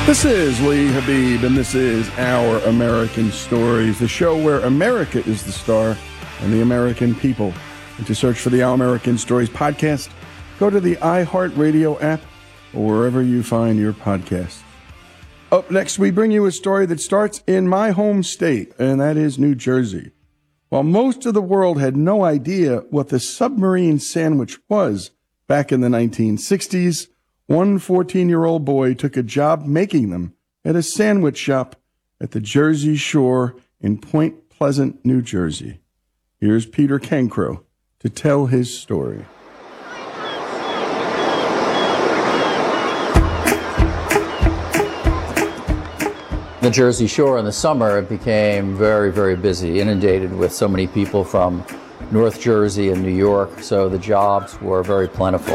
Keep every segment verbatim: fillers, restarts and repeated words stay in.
This is Lee Habib, and this is Our American Stories, the show where America is the star and the American people. And to search for the Our American Stories podcast, go to the iHeartRadio app or wherever you find your podcasts. Up next, we bring you a story that starts in my home state, and that is New Jersey. While most of the world had no idea what the submarine sandwich was back in the nineteen sixties, one fourteen-year-old boy took a job making them at a sandwich shop at the Jersey Shore in Point Pleasant, New Jersey. Here's Peter Cancro to tell his story. The Jersey Shore in the summer, it became very, very busy, inundated with so many people from North Jersey and New York, so the jobs were very plentiful.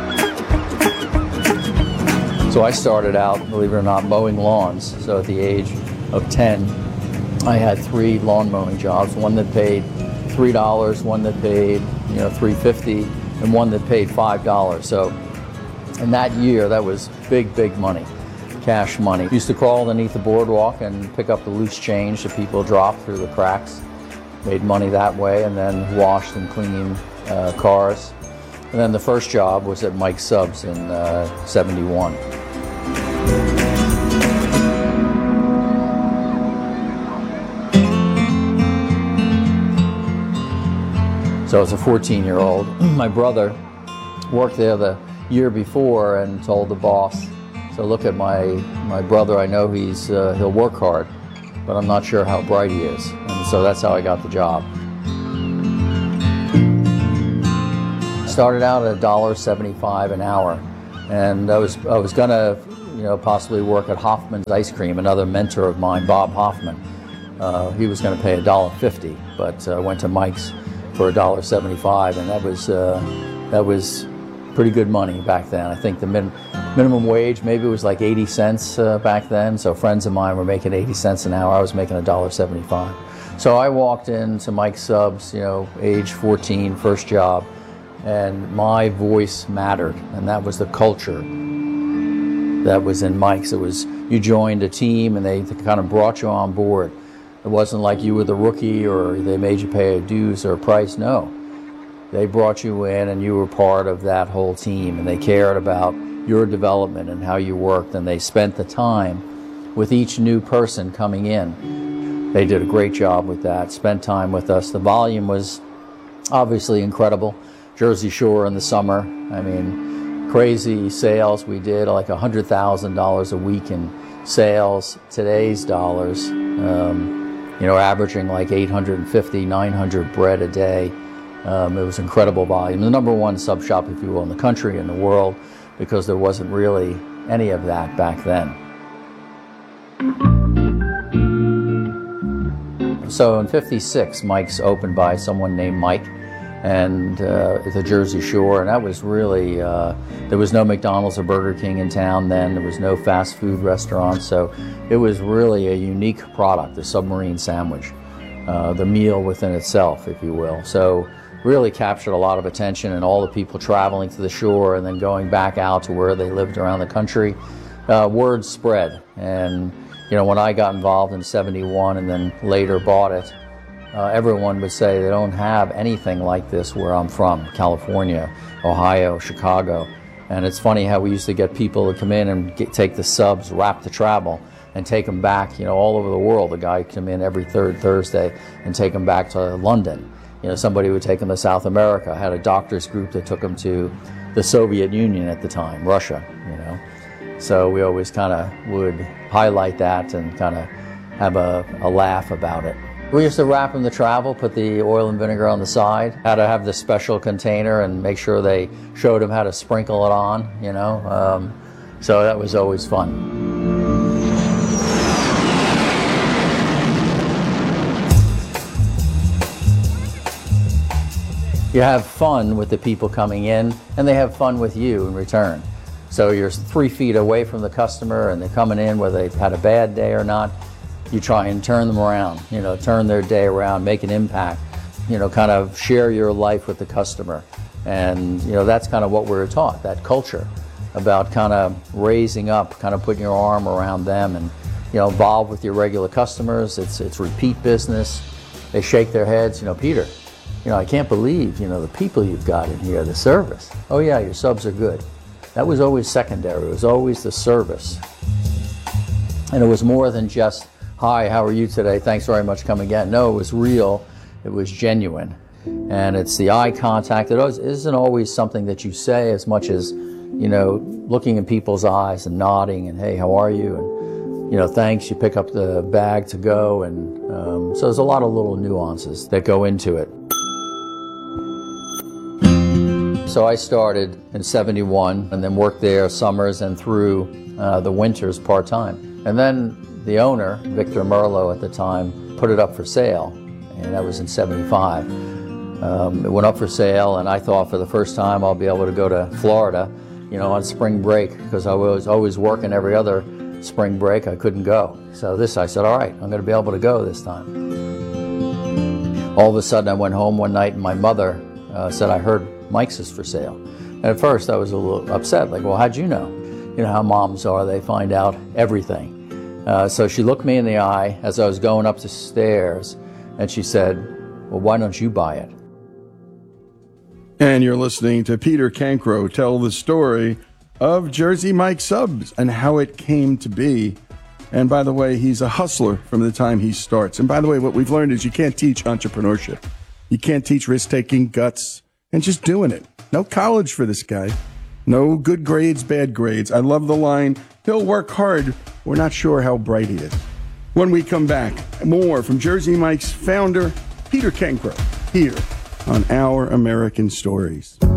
So I started out, believe it or not, mowing lawns. So at the age of ten, I had three lawn mowing jobs, one that paid three dollars, one that paid, you know, three fifty, and one that paid five dollars. So in that year, that was big, big money, cash money. Used to crawl underneath the boardwalk and pick up the loose change that people dropped through the cracks. Made money that way, and then washed and cleaned uh, cars. And then the first job was at Mike's Subs in uh, seventy-one. So as a fourteen-year-old, my brother worked there the year before and told the boss, so look at my my brother, I know he's uh, he'll work hard, but I'm not sure how bright he is. And so that's how I got the job. Started out at one dollar seventy-five an hour, and I was I was gonna, you know, possibly work at Hoffman's Ice Cream, another mentor of mine, Bob Hoffman. Uh, he was going to pay one dollar fifty, but I uh, went to Mike's for one dollar seventy-five, and that was uh, that was pretty good money back then. I think the min- minimum wage maybe was like eighty cents uh, back then. So friends of mine were making eighty cents an hour. I was making one dollar seventy-five. So I walked into Mike's Subs, you know, age fourteen, first job, and my voice mattered, and that was the culture that was in Mike's. It was, you joined a team and they kind of brought you on board. It wasn't like you were the rookie or they made you pay a dues or a price. No, they brought you in and you were part of that whole team, and they cared about your development and how you worked, and they spent the time with each new person coming in. They did a great job with that, spent time with us. The volume was obviously incredible. Jersey Shore in the summer, I mean, crazy sales. We did like one hundred thousand dollars a week in sales. Today's dollars, um, you know, averaging like eight hundred fifty, nine hundred bread a day. Um, it was incredible volume. The number one sub shop, if you will, in the country, in the world, because there wasn't really any of that back then. So in fifty-six, Mike's opened by someone named Mike, and uh, at the Jersey Shore, and that was really, uh, there was no McDonald's or Burger King in town then, there was no fast food restaurants, so it was really a unique product, the submarine sandwich, uh, the meal within itself, if you will. So really captured a lot of attention, and all the people traveling to the shore and then going back out to where they lived around the country, uh, word spread. And you know, when I got involved in seventy-one and then later bought it, Uh, everyone would say they don't have anything like this where I'm from, California, Ohio, Chicago. And it's funny how we used to get people to come in and get, take the subs, wrap the travel, and take them back, you know, all over the world. The guy would come in every third Thursday and take them back to London. You know, somebody would take them to South America. I had a doctors group that took them to the Soviet Union at the time, Russia, you know. So we always kind of would highlight that and kind of have a, a laugh about it. We used to wrap them the travel, put the oil and vinegar on the side, how to have this special container and make sure they showed them how to sprinkle it on, you know. Um, so that was always fun. You have fun with the people coming in, and they have fun with you in return. So you're three feet away from the customer, and they're coming in whether they've had a bad day or not. You try and turn them around, you know, turn their day around, make an impact, you know, kind of share your life with the customer. And, you know, that's kind of what we were taught, that culture. about kind of raising up, kind of putting your arm around them and, you know, involved with your regular customers. It's, it's repeat business. They shake their heads, you know, Peter, you know, I can't believe, you know, the people you've got in here, the service. Oh yeah, your subs are good. That was always secondary. It was always the service. And it was more than just, hi, how are you today? Thanks very much, come again. No, it was real. It was genuine. And it's the eye contact. It isn't always something that you say as much as, you know, looking in people's eyes and nodding and, hey, how are you? And, you know, thanks, you pick up the bag to go. And um, so there's a lot of little nuances that go into it. So I started in seventy-one and then worked there summers and through uh, the winters part-time. And then the owner, Victor Merlo at the time, put it up for sale, and that was in seventy-five. Um, it went up for sale, and I thought for the first time I'll be able to go to Florida, you know, on spring break, because I was always working every other spring break. I couldn't go. So this, I said, all right, I'm going to be able to go this time. All of a sudden I went home one night and my mother uh, said, I heard Mike's is for sale. And at first I was a little upset, like, well, how'd you know? You know how moms are, they find out everything. Uh, so she looked me in the eye as I was going up the stairs, and she said, well, why don't you buy it? And you're listening to Peter Cancro tell the story of Jersey Mike Subs and how it came to be. And by the way, he's a hustler from the time he starts. And by the way, what we've learned is you can't teach entrepreneurship. You can't teach risk-taking, guts, and just doing it. No college for this guy. No good grades, bad grades. I love the line, he'll work hard. We're not sure how bright he is. When we come back, more from Jersey Mike's founder, Peter Cancro, here on Our American Stories.